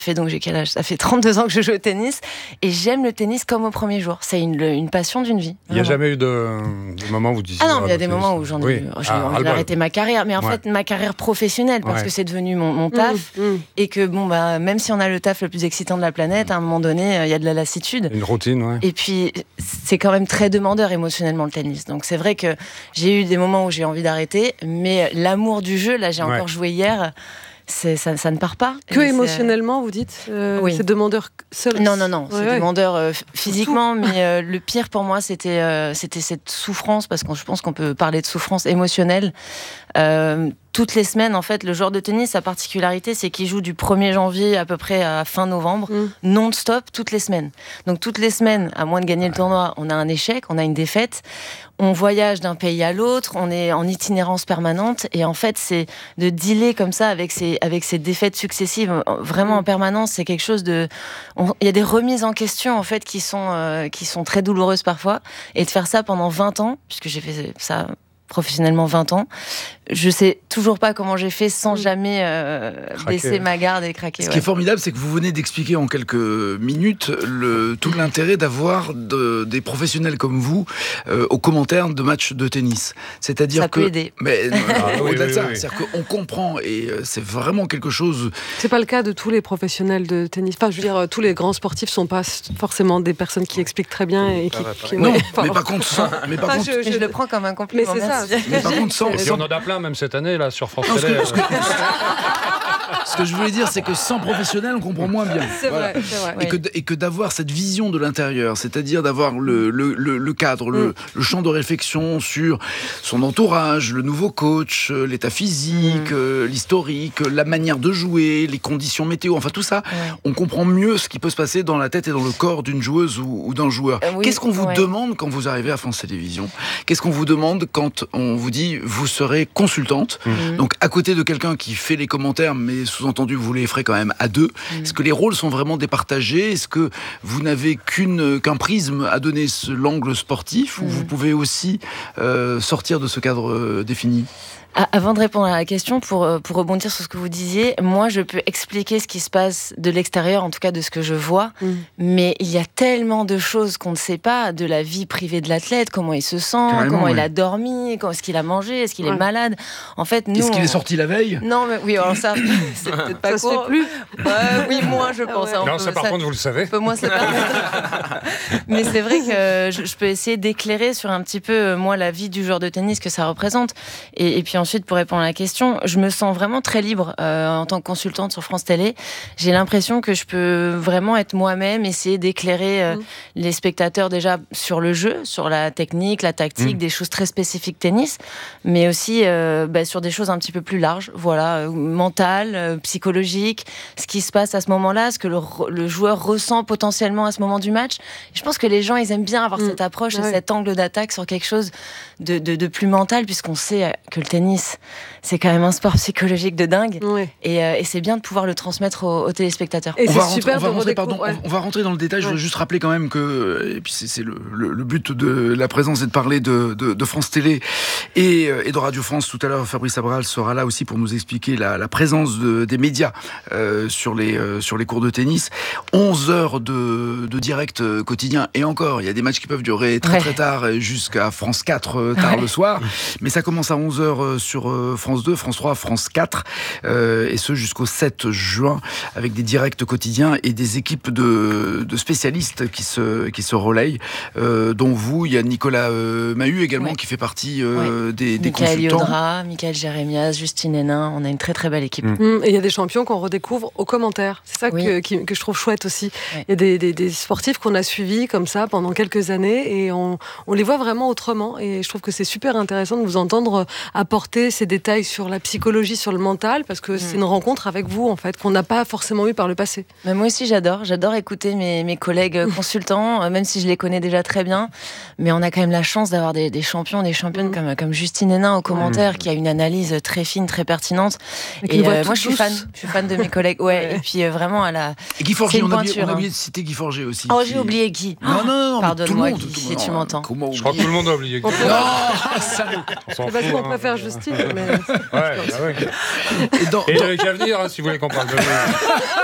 Donc j'ai quel âge ? Ça fait 32 ans que je joue au tennis et j'aime le tennis comme au premier jour. C'est une passion d'une vie. Il n'y a jamais eu de moment où vous disiez... Ah non, mais il y a des moments où j'ai envie d'arrêter ma carrière. Mais en fait, ma carrière professionnelle, parce que c'est devenu mon taf. Et que même si on a le taf le plus excitant de la planète, à un moment donné, il y a de la lassitude. Une routine, ouais. Et puis, c'est quand même très demandeur émotionnellement le tennis. Donc c'est vrai que j'ai eu des moments où j'ai envie d'arrêter. Mais l'amour du jeu, là j'ai encore joué hier... Ça ne part pas. Que émotionnellement, vous dites oui. C'est demandeur seul. Non, c'est demandeur physiquement, mais le pire pour moi, c'était cette souffrance, parce que je pense qu'on peut parler de souffrance émotionnelle. Toutes les semaines, en fait, le joueur de tennis, sa particularité, c'est qu'il joue du 1er janvier à peu près à fin novembre, non-stop, toutes les semaines. Donc toutes les semaines, à moins de gagner le tournoi, on a un échec, on a une défaite, on voyage d'un pays à l'autre, on est en itinérance permanente, et en fait, c'est de dealer comme ça avec ces défaites successives, vraiment en permanence, c'est quelque chose de... Il y a des remises en question, en fait, qui sont très douloureuses parfois, et de faire ça pendant 20 ans, puisque j'ai fait ça... professionnellement 20 ans. Je sais toujours pas comment j'ai fait sans jamais baisser ma garde et craquer. Ce qui est formidable, c'est que vous venez d'expliquer en quelques minutes tout l'intérêt d'avoir des professionnels comme vous aux commentaires de matchs de tennis. C'est-à-dire ça peut aider. Mais au-delà de ça, c'est-à-dire qu'on comprend et c'est vraiment quelque chose. C'est pas le cas de tous les professionnels de tennis. Enfin, je veux dire, tous les grands sportifs sont pas forcément des personnes qui expliquent très bien et qui non, mais par contre, je le prends comme un compliment. Mais c'est ça. Mais par contre, et on en a plein même cette année là sur France Télé. Ce que je voulais dire, c'est que sans professionnel, on comprend moins bien. C'est vrai. Et que d'avoir cette vision de l'intérieur, c'est-à-dire d'avoir le cadre, le champ de réflexion sur son entourage, le nouveau coach, l'état physique, l'historique, la manière de jouer, les conditions météo, enfin tout ça, on comprend mieux ce qui peut se passer dans la tête et dans le corps d'une joueuse ou d'un joueur. Qu'est-ce qu'on vous demande quand vous arrivez à France Télévisions ? Qu'est-ce qu'on vous demande quand on vous dit vous serez consultante, donc à côté de quelqu'un qui fait les commentaires, mais sous-entendu vous les ferez quand même à deux. Est-ce que les rôles sont vraiment départagés ? Est-ce que vous n'avez qu'un prisme à donner l'angle sportif, ou vous pouvez aussi sortir de ce cadre défini ? Avant de répondre à la question, pour rebondir sur ce que vous disiez, moi je peux expliquer ce qui se passe de l'extérieur, en tout cas de ce que je vois, mais il y a tellement de choses qu'on ne sait pas, de la vie privée de l'athlète, comment il se sent, comment il a dormi, est-ce qu'il a mangé, est-ce qu'il est malade. En fait, nous, est-ce qu'il est sorti la veille ? Non, mais oui, alors ça, c'est peut-être pas ça court. Se fait plus. Oui, moins je pense. Non, ça par contre vous le savez. Un peu moins, c'est pas. Mais c'est vrai que je peux essayer d'éclairer sur un petit peu moi la vie du joueur de tennis que ça représente, et puis ensuite, pour répondre à la question, je me sens vraiment très libre en tant que consultante sur France Télé. J'ai l'impression que je peux vraiment être moi-même, essayer d'éclairer les spectateurs déjà sur le jeu, sur la technique, la tactique, des choses très spécifiques tennis, mais aussi sur des choses un petit peu plus larges, mentales, psychologiques, ce qui se passe à ce moment-là, ce que le joueur ressent potentiellement à ce moment du match. Et je pense que les gens, ils aiment bien avoir cette approche et cet angle d'attaque sur quelque chose de plus mental, puisqu'on sait que le tennis, c'est quand même un sport psychologique de dingue, et c'est bien de pouvoir le transmettre aux téléspectateurs. Et on va rentrer dans le détail. Je veux juste rappeler quand même que, et puis c'est le but de la présence, c'est de parler de France Télé et de Radio France. Tout à l'heure, Fabrice Abral sera là aussi pour nous expliquer la présence des médias sur les cours de tennis. 11 heures de direct quotidien, et encore, il y a des matchs qui peuvent durer très très tard, jusqu'à France 4 tard le soir, mais ça commence à 11 heures sur France 2, France 3, France 4, et ce jusqu'au 7 juin, avec des directs quotidiens et des équipes de spécialistes qui se relayent, dont vous. Il y a Nicolas Mahut également qui fait partie des Michael consultants. Yodra, Michael Jérémias, Justine Hénin, on a une très très belle équipe. Et il y a des champions qu'on redécouvre aux commentaires. C'est ça que je trouve chouette aussi. Il y a des sportifs qu'on a suivis comme ça pendant quelques années, et on les voit vraiment autrement, et je trouve que c'est super intéressant de vous entendre apporter ces détails sur la psychologie, sur le mental, parce que c'est une rencontre avec vous, en fait, qu'on n'a pas forcément eu par le passé. Mais moi aussi, j'adore écouter mes collègues consultants, même si je les connais déjà très bien. Mais on a quand même la chance d'avoir des champions, des championnes comme Justine Hénin au commentaire, qui a une analyse très fine, très pertinente. Et moi, je suis fan de mes collègues. Et puis vraiment, elle a... Et Guy Forget, on a oublié de citer Guy Forget aussi. Oh, j'ai oublié Guy. Non, pardonne-moi, Guy, si tu m'entends. Je crois que tout le monde a oublié Guy. C'est parce qu'on préfère Justine. Mais... Et il avait qu'à venir, si vous voulez qu'on parle de lui.